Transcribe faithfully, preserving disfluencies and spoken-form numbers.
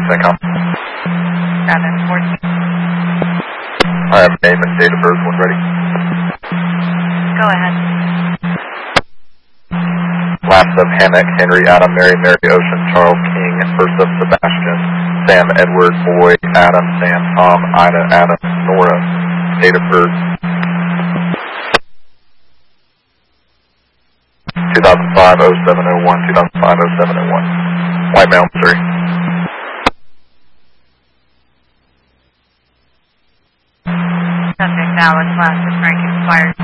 CENTCOM. seven fourteen. I have name and date of birth when ready. Go ahead. Last of Hammock, Henry, Adam, Mary, Mary, Ocean, Charles, King, first of Sebastian, Sam, Edward, Boy, Adam, Sam, Tom, Ida, Adam, Nora, date of birth two thousand five oh seven oh one, two thousand five oh seven oh one. White male, Missouri. Subject Alex, last of Frank expired